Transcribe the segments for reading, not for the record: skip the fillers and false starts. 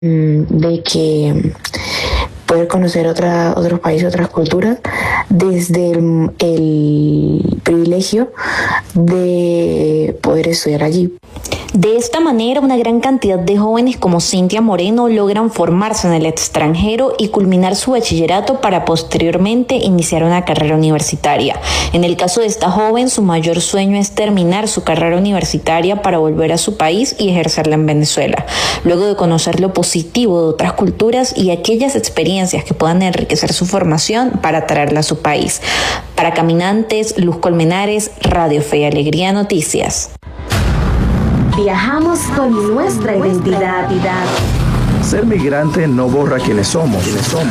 de que poder conocer otros países, otras culturas, desde el privilegio de poder estudiar allí. De esta manera, una gran cantidad de jóvenes como Cintia Moreno logran formarse en el extranjero y culminar su bachillerato para posteriormente iniciar una carrera universitaria. En el caso de esta joven, su mayor sueño es terminar su carrera universitaria para volver a su país y ejercerla en Venezuela, luego de conocer lo positivo de otras culturas y aquellas experiencias que puedan enriquecer su formación para traerla a su país. Para Caminantes, Luz Colmenares, Radio Fe y Alegría Noticias. Viajamos con nuestra identidad. Ser migrante no borra quiénes somos.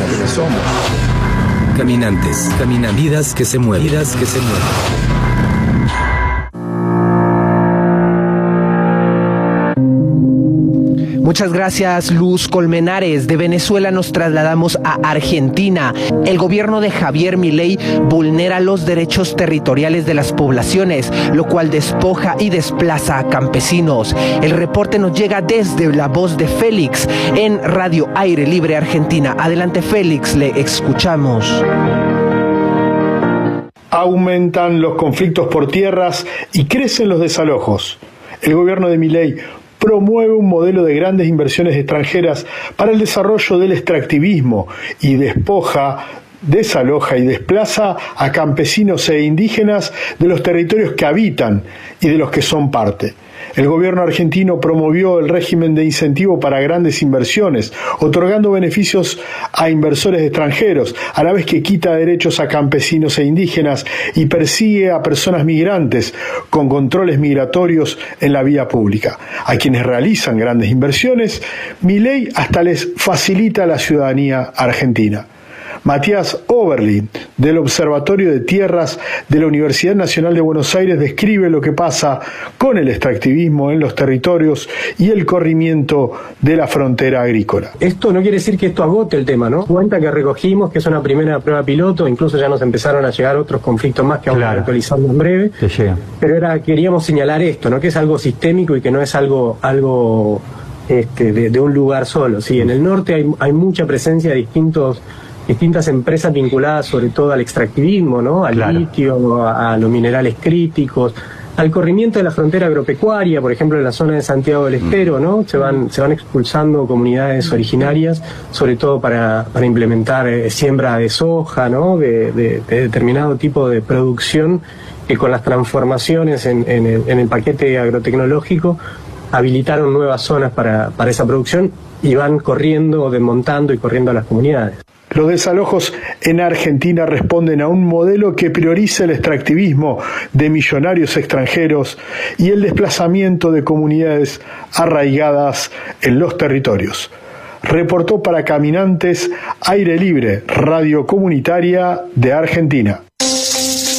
Caminantes, vidas que se mueven. Muchas gracias, Luz Colmenares. De Venezuela nos trasladamos a Argentina. El gobierno de Javier Milei vulnera los derechos territoriales de las poblaciones, lo cual despoja y desplaza a campesinos. El reporte nos llega desde la voz de Félix en Radio Aire Libre Argentina. Adelante, Félix, le escuchamos. Aumentan los conflictos por tierras y crecen los desalojos. El gobierno de Milei promueve un modelo de grandes inversiones extranjeras para el desarrollo del extractivismo y desaloja y desplaza a campesinos e indígenas de los territorios que habitan y de los que son parte. El gobierno argentino promovió el régimen de incentivo para grandes inversiones, otorgando beneficios a inversores extranjeros, a la vez que quita derechos a campesinos e indígenas y persigue a personas migrantes con controles migratorios en la vía pública. A quienes realizan grandes inversiones, Milei hasta les facilita la ciudadanía argentina. Matías Oberlin, del Observatorio de Tierras de la Universidad Nacional de Buenos Aires, describe lo que pasa con el extractivismo en los territorios y el corrimiento de la frontera agrícola. Esto no quiere decir que esto agote el tema, ¿no? Cuenta que recogimos, que es una primera prueba piloto, incluso ya nos empezaron a llegar otros conflictos más que vamos a actualizar en breve. Pero queríamos señalar esto, ¿no? Que es algo sistémico y que no es algo de un lugar solo. Sí, en el norte hay mucha presencia de distintas empresas vinculadas sobre todo al extractivismo, ¿no? Al litio, a los minerales críticos, al corrimiento de la frontera agropecuaria, por ejemplo en la zona de Santiago del Estero, ¿no? Se van expulsando comunidades originarias, sobre todo para implementar siembra de soja, ¿no? De determinado tipo de producción que con las transformaciones en el paquete agrotecnológico habilitaron nuevas zonas para esa producción y van corriendo, desmontando y corriendo a las comunidades. Los desalojos en Argentina responden a un modelo que prioriza el extractivismo de millonarios extranjeros y el desplazamiento de comunidades arraigadas en los territorios. Reportó para Caminantes Aire Libre, radio comunitaria de Argentina.